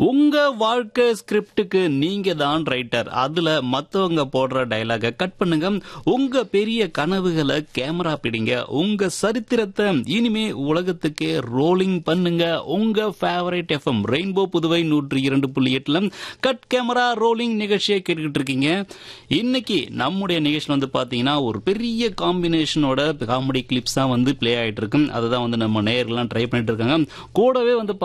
உங்க வாழ்க்கை ஸ்கிரிப்டுக்கு நீங்க தான் ரைட்டர். அதுல மத்தவங்க போடுற டயலாக கட் பண்ணுங்க. உங்க பெரிய கனவுகளை கேமரா பிடிங்க. உங்க சரித்திரத்தை இனிமே உலகத்துக்கே ரோலிங் பண்ணுங்க. உங்க favourite FM rainbow Puduvai 102.8 cut camera rolling நிகழ்ச்சியை கேட்டுக்கிட்டு இருக்கீங்க. இன்னைக்கு நம்முடைய நிகழ்ச்சியில் வந்து பாத்தீங்கன்னா ஒரு பெரிய காம்பினேஷனோட காமெடி கிளிப்ஸ் தான் வந்து பிளே ஆயிட்டு இருக்கு. அதுதான் வந்து நம்ம நேயர்கள்லாம் ட்ரை பண்ணிட்டு இருக்காங்க. கூடவே வந்து